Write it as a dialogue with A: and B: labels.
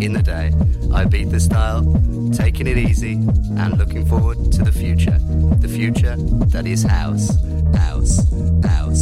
A: in the day. Ibiza style, taking it easy and looking forward to the future. The future that is house, house, house.